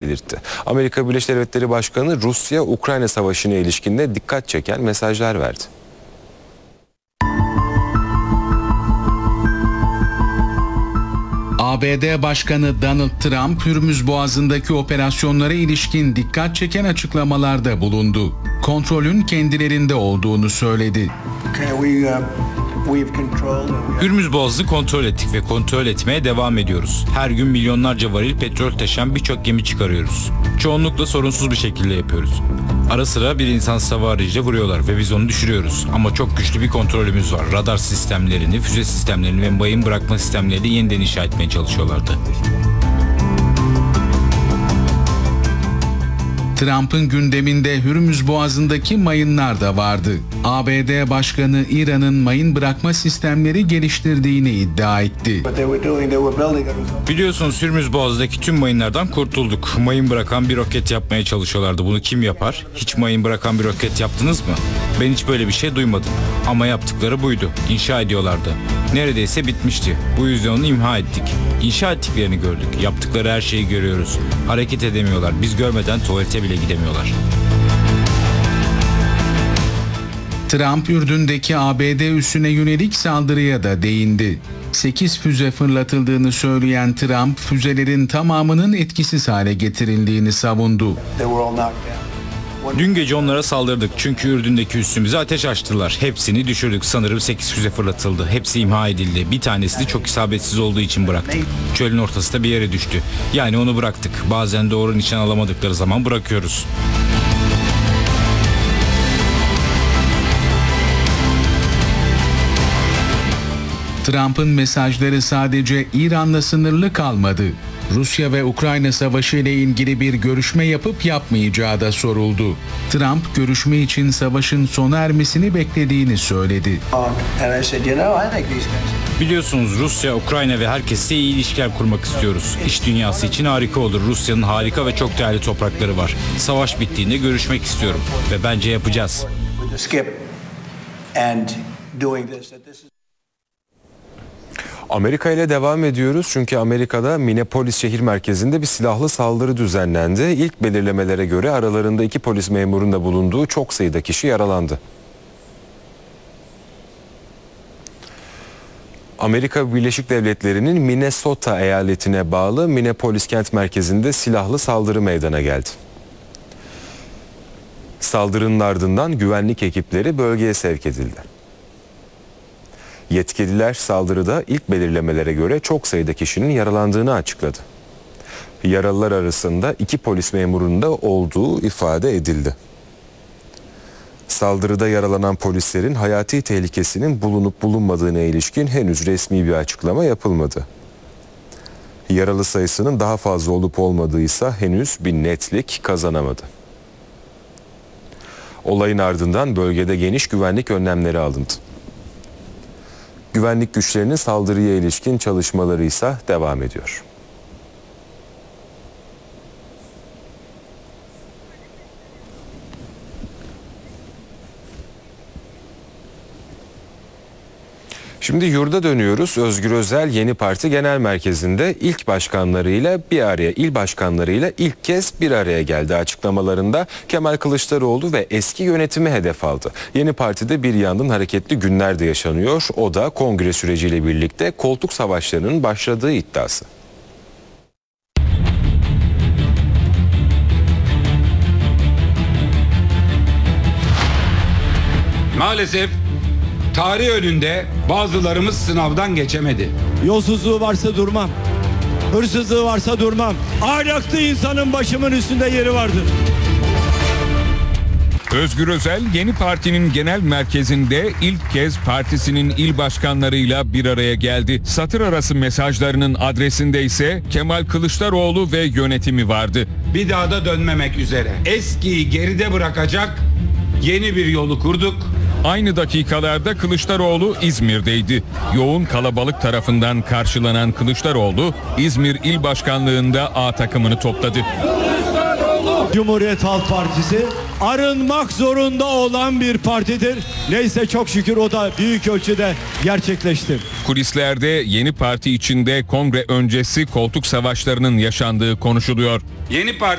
belirtti. Amerika Birleşik Devletleri Başkanı Rusya-Ukrayna savaşına ilişkin de dikkat çeken mesajlar verdi. ABD Başkanı Donald Trump, Hürmüz Boğazı'ndaki operasyonlara ilişkin dikkat çeken açıklamalarda bulundu. Kontrolün kendilerinde olduğunu söyledi. Hürmüz Boğazı'nı kontrol ettik ve kontrol etmeye devam ediyoruz. Her gün milyonlarca varil petrol taşıyan birçok gemi çıkarıyoruz. Çoğunlukla sorunsuz bir şekilde yapıyoruz. Ara sıra bir insansız hava aracıyla vuruyorlar ve biz onu düşürüyoruz. Ama çok güçlü bir kontrolümüz var. Radar sistemlerini, füze sistemlerini ve mayın bırakma sistemlerini yeniden inşa etmeye çalışıyorlardı. Trump'ın gündeminde Hürmüz Boğazı'ndaki mayınlar da vardı. ABD Başkanı İran'ın mayın bırakma sistemleri geliştirdiğini iddia etti. Biliyorsunuz Hürmüz Boğazı'ndaki tüm mayınlardan kurtulduk. Mayın bırakan bir roket yapmaya çalışıyorlardı. Bunu kim yapar? Hiç mayın bırakan bir roket yaptınız mı? Ben hiç böyle bir şey duymadım. Ama yaptıkları buydu. İnşa ediyorlardı. Neredeyse bitmişti. Bu yüzden onu imha ettik. İnşa ettiklerini gördük. Yaptıkları her şeyi görüyoruz. Hareket edemiyorlar. Biz görmeden tuvalete bile gidemiyorlar. Trump, Ürdün'deki ABD üssüne yönelik saldırıya da değindi. 8 füze fırlatıldığını söyleyen Trump, füzelerin tamamının etkisiz hale getirildiğini savundu. Dün gece onlara saldırdık çünkü Ürdün'deki üssümüze ateş açtılar. Hepsini düşürdük. Sanırım 8 füze fırlatıldı. Hepsi imha edildi. Bir tanesi de çok isabetsiz olduğu için bıraktık. Çölün ortasında bir yere düştü. Yani onu bıraktık. Bazen doğru nişan alamadıkları zaman bırakıyoruz. Trump'ın mesajları sadece İran'la sınırlı kalmadı. Rusya ve Ukrayna savaşı ile ilgili bir görüşme yapıp yapmayacağı da soruldu. Trump, görüşme için savaşın sona ermesini beklediğini söyledi. Biliyorsunuz Rusya, Ukrayna ve herkesle iyi ilişkiler kurmak istiyoruz. İş dünyası için harika olur. Rusya'nın harika ve çok değerli toprakları var. Savaş bittiğinde görüşmek istiyorum ve bence yapacağız. Amerika ile devam ediyoruz çünkü Amerika'da Minneapolis şehir merkezinde bir silahlı saldırı düzenlendi. İlk belirlemelere göre aralarında 2 polis memurunun da bulunduğu çok sayıda kişi yaralandı. Amerika Birleşik Devletleri'nin Minnesota eyaletine bağlı Minneapolis kent merkezinde silahlı saldırı meydana geldi. Saldırının ardından güvenlik ekipleri bölgeye sevk edildi. Yetkililer saldırıda ilk belirlemelere göre çok sayıda kişinin yaralandığını açıkladı. Yaralılar arasında 2 polis memurunun da olduğu ifade edildi. Saldırıda yaralanan polislerin hayati tehlikesinin bulunup bulunmadığına ilişkin henüz resmi bir açıklama yapılmadı. Yaralı sayısının daha fazla olup olmadığıysa henüz bir netlik kazanamadı. Olayın ardından bölgede geniş güvenlik önlemleri alındı. Güvenlik güçlerinin saldırıya ilişkin çalışmaları ise devam ediyor. Şimdi yurda dönüyoruz. Özgür Özel Yeni Parti Genel Merkezi'nde il başkanlarıyla ilk kez bir araya geldi. Açıklamalarında Kemal Kılıçdaroğlu ve eski yönetimi hedef aldı. Yeni Parti'de bir yandan hareketli günler de yaşanıyor. O da kongre süreciyle birlikte koltuk savaşlarının başladığı iddiası. Maalesef tarih önünde bazılarımız sınavdan geçemedi. Yolsuzluğu varsa durmam. Hırsızlığı varsa durmam. Ahlaklı insanın başımın üstünde yeri vardır. Özgür Özel Yeni Parti'nin genel merkezinde ilk kez partisinin il başkanlarıyla bir araya geldi. Satır arası mesajlarının adresinde ise Kemal Kılıçdaroğlu ve yönetimi vardı. Bir daha da dönmemek üzere. Eskiyi geride bırakacak yeni bir yolu kurduk. Aynı dakikalarda Kılıçdaroğlu İzmir'deydi. Yoğun kalabalık tarafından karşılanan Kılıçdaroğlu İzmir İl Başkanlığı'nda A takımını topladı. Cumhuriyet Halk Partisi arınmak zorunda olan bir partidir. Neyse çok şükür o da büyük ölçüde gerçekleşti. Kulislerde Yeni Parti içinde kongre öncesi koltuk savaşlarının yaşandığı konuşuluyor. Yeni Parti